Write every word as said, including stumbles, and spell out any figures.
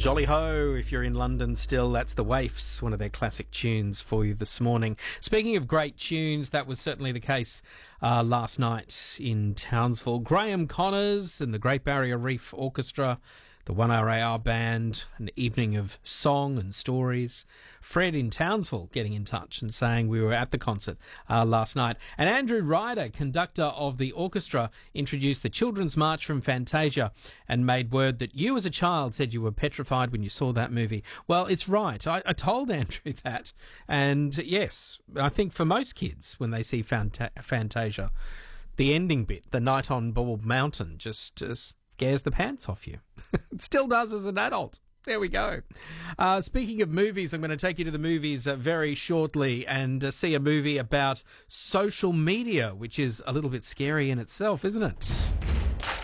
Jolly Ho, if you're in London still, that's the Waifs, one of their classic tunes for you this morning. Speaking of great tunes, that was certainly the case uh, last night in Townsville. Graham Connors and the Great Barrier Reef Orchestra, the one R A R Band, an evening of song and stories. Fred in Townsville getting in touch and saying we were at the concert uh, last night. And Andrew Ryder, conductor of the orchestra, introduced the Children's March from Fantasia and made word that you as a child said you were petrified when you saw that movie. Well, it's right. I, I told Andrew that. And yes, I think for most kids, when they see Fanta- Fantasia, the ending bit, the night on Bald Mountain, just, just scares the pants off you. It still does as an adult. There we go. Uh, speaking of movies, I'm going to take you to the movies uh, very shortly and uh, see a movie about social media, which is a little bit scary in itself, isn't it?